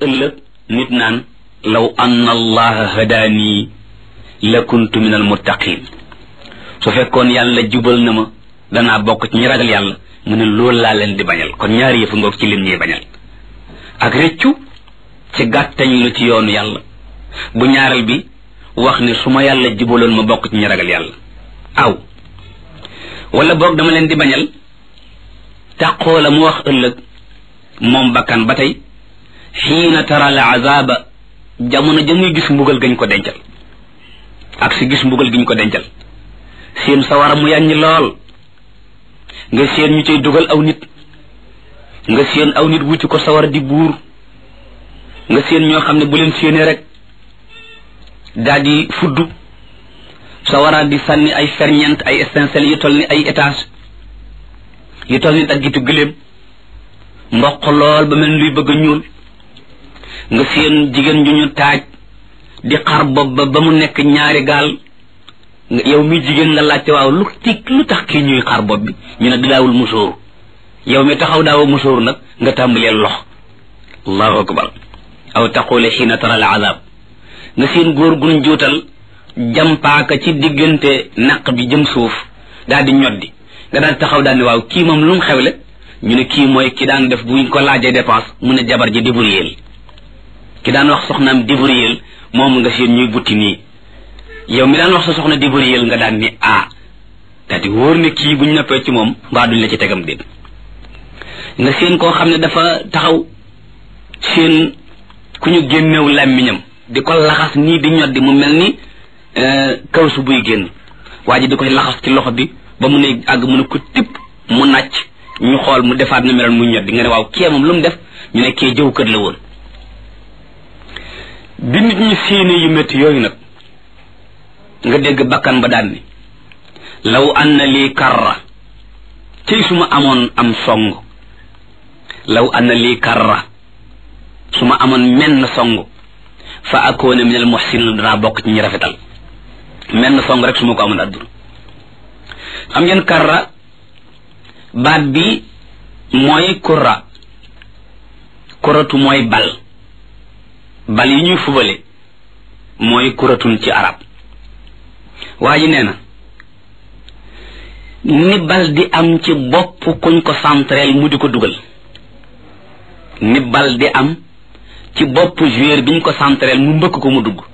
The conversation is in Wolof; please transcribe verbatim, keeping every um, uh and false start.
ëllëg nit naan law anna allaha hadaani la kuntu min al muttaqin su fekkoon yàlla jubal na ma danaa bokk ci ñi ragal yàlla mu ne loolu laa leen di bañal kon ñaari yëfu ngoog ci lim ñuy bañal ak rëccu ci gàttañ lu ci yoonu yàlla bu ñaareel bi wax ne su ma yàlla jubaloon ma bokk ci ñi ragal yàlla aw wala boog dama leen di bañal taqoo la mu wax ëllëg moom bakkan ba tey xiina tara al azaba jamono ja muy gis mbugal gañ ko dencal ak si gis mbugal giñ ko dencal seen sawara mu yàññi lool nga seen ñu cay dugal aw nit nga seen aw nit wuti ko sawara di buur nga seen ñoo xam ne bu leen séenee rek daal di fudd sawara di sànni ay ferñeent ay étincelles yu toll ni ay étage yu toll ni daggitu gëléem mboq lool ba mel luy bëgg a ñuul nga seen jigéen ju ñu taaj di xar bopp ba ba mu nekk ñaari gaal yow mi jigéen nga laajte waaw lu ti lu tax kii ñuy xar bopp bi ñu ne di daawul musóoru yow mi taxaw daawa musóoru nag nga tàmbalee lox allahu akbar aw taqule xiina tara al azab nga seen góor guñ juutal jampaaka ci diggante naq bi jëm suuf daal di ñoddi nga daal taxaw daal ne waaw kii moom lu mu xewle ñu ne kii mooy ki daan def buñ ko laajee dépense mu ne jabar ji débrouiller ki daan wax soxnaam débrouiller moom nga seen ñuy butti nii yow mi daan wax sa soxna débrouiller nga daan ni ah daal di wóor ne kii buñ noppee ci moom mbaa duñ la ci tegam déet nga seen koo xam ne dafa taxaw seen ku ñu génnew làmmiñam di ko laxas nii di ñoddi mu mel ni kaw su buy génn waa ji di koy laxas ci loxo bi ba mu ne àgg mu ne ko tipp mu nàcc ñu xool mu defaat na meloon mu ñoddi nga ne waaw kee moom lu mu def ñu ne kee jëw kër la woon bi nit ñi séenée yu métti yooyu nag nga dégg bakkan ba daan ni law anna lii karra tey su ma amoon am song law anna lii karra su ma amoon menn song fa akoona min al muhsinin danaa bokk ci ñi rafetal menn song rek su ma ko amoon adduna xam ngeen karra baat bi mooy kurra kuratu mooy bal bal yi ñuy fubale mooy kuratun ci arab waa ji nee na ni bal di am ci bopp kuñ ko centrel mu di ko dugal ni bal di am ci bopp joueur biñ ko centrel mu mbëkk ko mu dugg